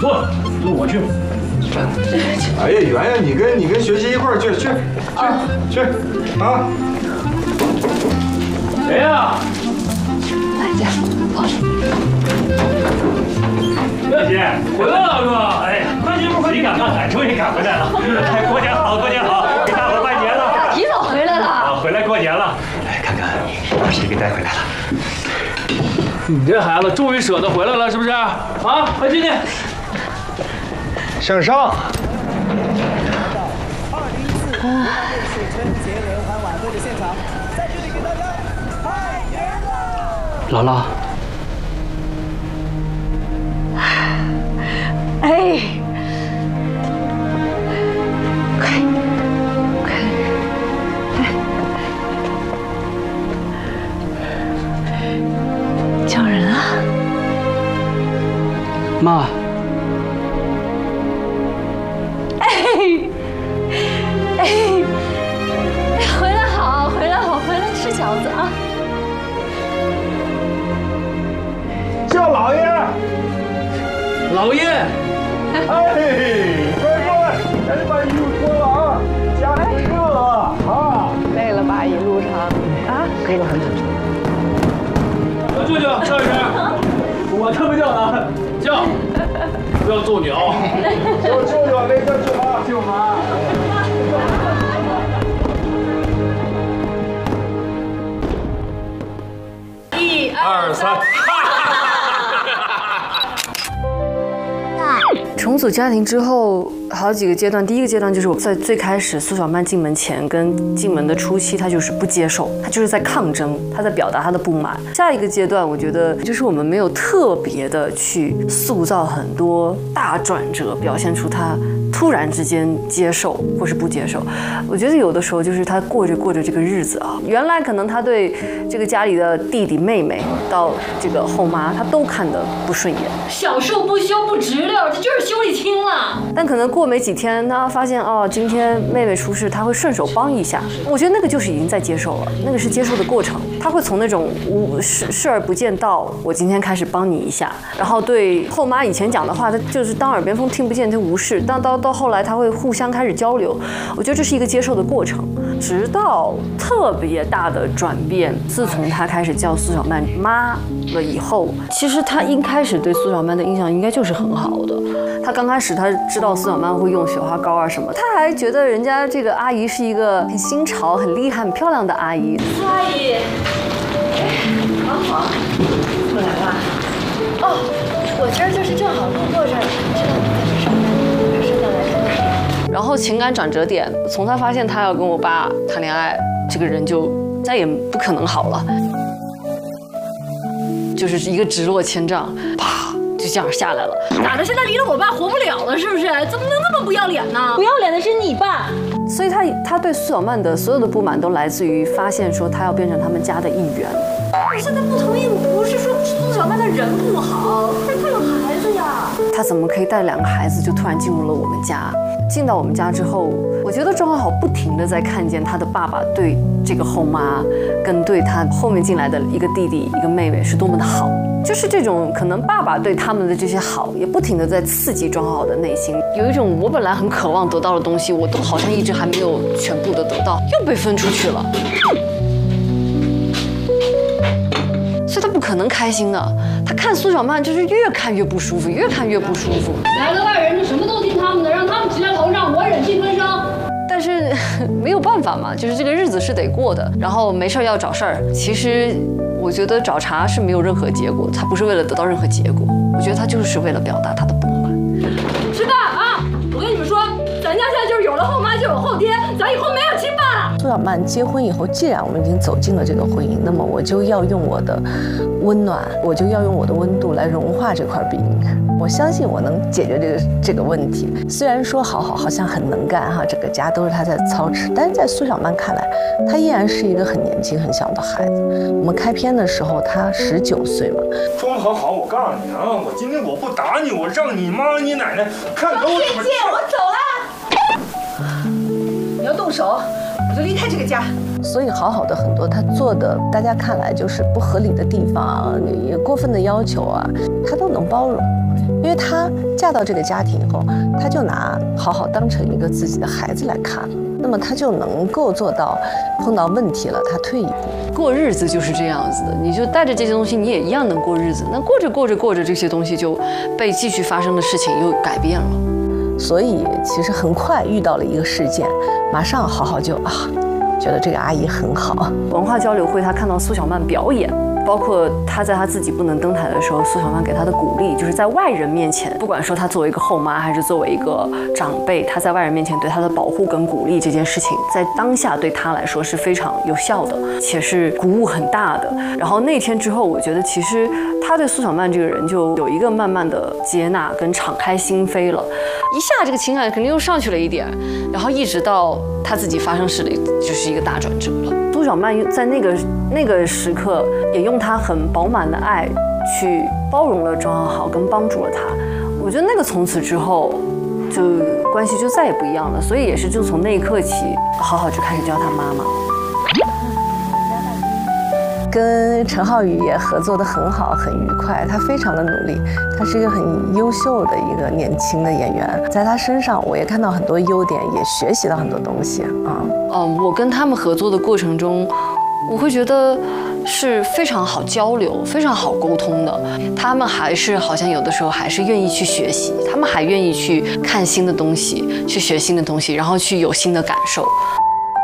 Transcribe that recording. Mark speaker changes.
Speaker 1: 坐，我去。
Speaker 2: 哎呀，圆圆，你跟学习一块儿去啊！
Speaker 1: 谁呀？
Speaker 3: 来家，好。
Speaker 1: 乐姐，回来了哥！哎，快进屋，快你赶快，终于赶回来了！哎，过年好，过年好，给大伙拜年了！
Speaker 3: 提早回来了。
Speaker 1: 啊，回来过年了。哎，看看把谁给带回来了。你这孩子终于舍得回来了，是不是？啊，快进去。
Speaker 2: 向上。
Speaker 4: 水春节联欢晚会的现场，在这里给大家拜年了。
Speaker 1: 姥姥。
Speaker 3: 哎，快，叫人啊！
Speaker 1: 妈。
Speaker 3: 回来好，回来好，回来吃饺子啊！
Speaker 2: 叫老爷。
Speaker 1: 老爷。
Speaker 2: 哎，乖，赶紧把衣服脱了啊！家里热啊！
Speaker 5: 累了吧，一路上啊？
Speaker 2: 给了很久。
Speaker 1: 舅舅叫一声，我可不叫了，叫，不要揍你啊！
Speaker 2: 叫舅舅，那叫舅妈，
Speaker 1: 舅妈。
Speaker 3: 1、2、3。
Speaker 6: 重组家庭之后，好几个阶段。第一个阶段就是我在最开始苏小曼进门前跟进门的初期，她就是不接受，她就是在抗争，她在表达她的不满。下一个阶段，我觉得就是我们没有特别的去塑造很多大转折，表现出她突然之间接受或是不接受。我觉得有的时候就是她过着这个日子啊，原来可能她对这个家里的弟弟妹妹到这个后妈，她都看得不顺眼。
Speaker 3: 小受不修不直溜，这就是修理轻了。
Speaker 6: 但可能过没几天，他发现哦，今天妹妹出事，他会顺手帮一下。我觉得那个就是已经在接受了，那个是接受的过程。他会从那种视而不见到我今天开始帮你一下，然后对后妈以前讲的话，他就是当耳边风听不见，他无视。但到后来，他会互相开始交流。我觉得这是一个接受的过程，直到特别大的转变。自从他开始叫苏小曼妈了以后，其实他一开始对苏小曼的印象应该就是很好的。他刚开始他知道苏小曼会用雪花膏啊什么，他还觉得人家这个阿姨是一个很新潮、很厉害、很漂亮的阿姨。
Speaker 3: 苏阿姨，好，怎么来了？哦，我今儿就是正好路过这儿，知道你在这上班，还顺道来看看。
Speaker 6: 然后情感转折点，从他发现他要跟我爸谈恋爱，这个人就再也不可能好了，就是一个直落千丈，啪。就这样下来了，
Speaker 3: 咋的？现在离了我爸活不了了，是不是？怎么能那么不要脸呢？不要脸的是你爸。
Speaker 6: 所以他对苏小曼的所有的不满都来自于发现说他要变成他们家的一员。
Speaker 3: 我现在不同意，不是说苏小曼的人不好，她有孩子呀。
Speaker 6: 他怎么可以带2个孩子就突然进入了我们家？进到我们家之后，我觉得庄好不停地在看见他的爸爸对这个后妈，跟对他后面进来的一个弟弟、一个妹妹是多么的好。就是这种可能爸爸对他们的这些好，也不停地在刺激庄好的内心。有一种我本来很渴望得到的东西，我都好像一直还没有全部的得到，又被分出去了。所以他不可能开心的。他看苏小曼就是越看越不舒服，越看越不舒服。
Speaker 3: 来了外人就什么都听他们的，让他们起来头上，我忍气吞声。
Speaker 6: 但是没有办法嘛，就是这个日子是得过的。然后没事要找事儿，其实我觉得找茬是没有任何结果，他不是为了得到任何结果，我觉得他就是为了表达他的不满。
Speaker 3: 吃饭啊！我跟你们说，咱家现在就是有了后妈就有后爹，咱以后没有亲爸了。
Speaker 5: 苏小曼结婚以后，既然我们已经走进了这个婚姻，那么我就要用我的温暖，我就要用我的温度来融化这块冰。我相信我能解决这个问题。虽然说好像很能干哈，整个家都是他在操持，但是在苏小曼看来，他依然是一个很年轻很小的孩子。我们开篇的时候他19岁嘛。
Speaker 2: 装好，我告诉你啊，我今天我不打你，我让你妈你奶奶看狗怎么。
Speaker 5: 姐，我走了。你要动手，我就离开这个家。所以好的很多，他做的大家看来就是不合理的地方，也过分的要求啊，他都能包容。 因为她嫁到这个家庭以后，她就拿好好当成一个自己的孩子来看，那么她就能够做到碰到问题了，她退一步。
Speaker 6: 过日子就是这样子的，你就带着这些东西，你也一样能过日子。那过着，这些东西就被继续发生的事情又改变了。
Speaker 5: 所以其实很快遇到了一个事件，马上好好就觉得这个阿姨很好。
Speaker 6: 文化交流会，他看到苏小曼表演，包括他在他自己不能登台的时候，苏小曼给他的鼓励，就是在外人面前，不管说他作为一个后妈还是作为一个长辈，他在外人面前对他的保护跟鼓励这件事情，在当下对他来说是非常有效的，且是鼓舞很大的。然后那天之后，我觉得其实他对苏小曼这个人就有一个慢慢的接纳跟敞开心扉了，一下这个情感肯定又上去了一点，然后一直到他自己发生事的，就是一个大转折了。苏小曼在那个时刻，也用她很饱满的爱去包容了庄好好，跟帮助了他。我觉得那个从此之后，就关系就再也不一样了。所以也是就从那一刻起，好好就开始叫她妈妈。
Speaker 5: 跟陈浩宇也合作得很好，很愉快。他非常的努力，他是一个很优秀的一个年轻的演员，在他身上我也看到很多优点，也学习到很多东西啊。
Speaker 6: 我跟他们合作的过程中，我会觉得是非常好交流、非常好沟通的。他们还是好像有的时候还是愿意去学习，他们还愿意去看新的东西，去学新的东西，然后去有新的感受。